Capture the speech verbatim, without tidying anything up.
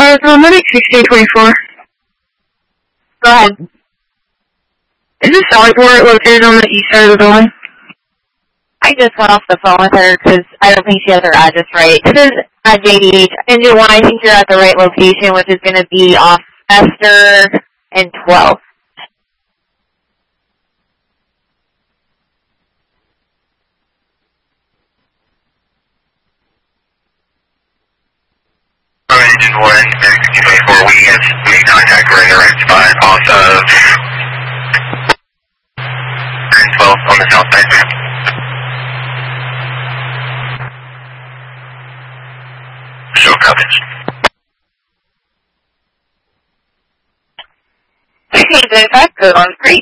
Uh, paramedic sixteen twenty-four. Go ahead. Is this Sallyport located on the east side of the building? I just went off the phone with her because I don't think she has her address right. This is uh, J D H. Engine one, I think you're at the right location, which is going to be off Esther and twelve. Engine one, sixteen twenty-four, we have made contact. We're in the right spot off of twelve on the south side. Show coverage. Okay, then that's good on three.